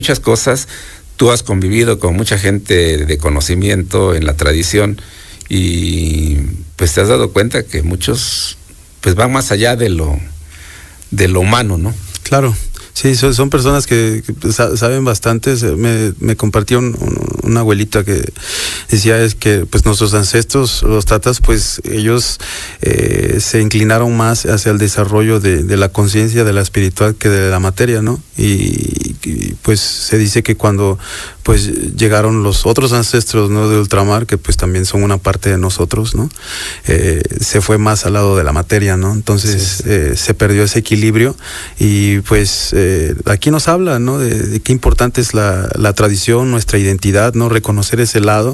muchas cosas. Tú has convivido con mucha gente de conocimiento en la tradición y pues te has dado cuenta que muchos pues van más allá de lo humano, ¿no? Claro. Sí, son personas que saben bastante. Me compartió una abuelita que decía es que pues nuestros ancestros, los tatas, pues ellos se inclinaron más hacia el desarrollo de la conciencia, de la espiritual, que de la materia, ¿no? Y pues se dice que cuando pues llegaron los otros ancestros, ¿no?, de ultramar, que pues también son una parte de nosotros, ¿no? Se fue más al lado de la materia, ¿no? Entonces sí. Se perdió ese equilibrio y pues aquí nos habla, ¿no?, de qué importante es la tradición, nuestra identidad, ¿no? Reconocer ese lado.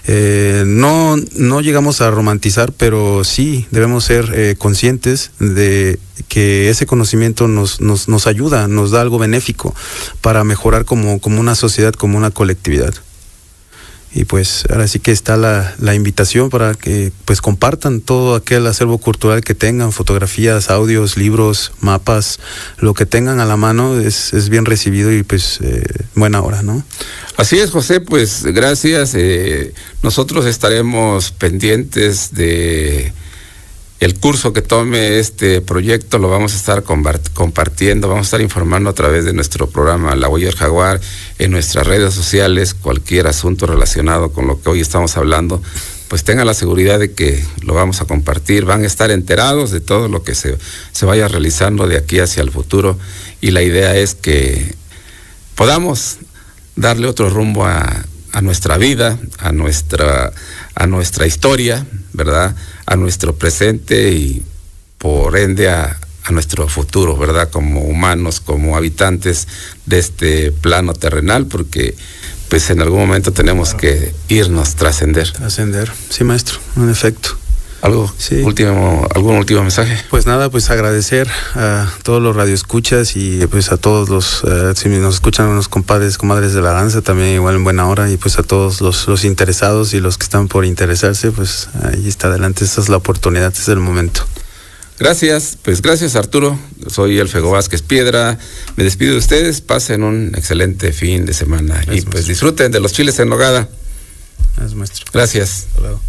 No llegamos a romantizar, pero sí debemos ser conscientes de que ese conocimiento nos ayuda, nos da algo benéfico para mejorar como una sociedad, como una colectividad. Y pues ahora sí que está la invitación para que pues compartan todo aquel acervo cultural que tengan, fotografías, audios, libros, mapas, lo que tengan a la mano es bien recibido y pues buena hora, ¿no? Así es, José, pues gracias. Nosotros estaremos pendientes de el curso que tome este proyecto, lo vamos a estar compartiendo, vamos a estar informando a través de nuestro programa La Huella del Jaguar, en nuestras redes sociales, cualquier asunto relacionado con lo que hoy estamos hablando, pues tengan la seguridad de que lo vamos a compartir, van a estar enterados de todo lo que se vaya realizando de aquí hacia el futuro, y la idea es que podamos darle otro rumbo a nuestra vida, a nuestra historia, ¿verdad?, a nuestro presente y por ende a nuestro futuro, ¿verdad?, como humanos, como habitantes de este plano terrenal, porque pues en algún momento tenemos que irnos, trascender. Trascender, sí, maestro, en efecto. ¿Algún último mensaje? Pues nada, pues agradecer a todos los radioescuchas y pues a todos los, si nos escuchan unos compadres, comadres de la danza, también igual en buena hora, y pues a todos los interesados y los que están por interesarse, pues ahí está adelante, esta es la oportunidad, este es el momento. Gracias, pues gracias, Arturo. Soy Elfego Vázquez Piedra, me despido de ustedes, pasen un excelente fin de semana. Gracias, y pues maestro, disfruten de los chiles en nogada. Gracias, maestro. Gracias. Hasta luego.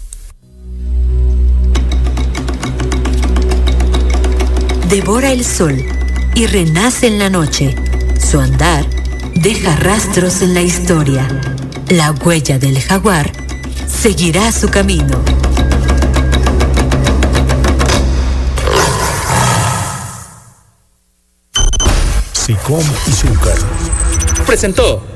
Devora el sol y renace en la noche. Su andar deja rastros en la historia. La huella del jaguar seguirá su camino. SICOM y Zúcar presentó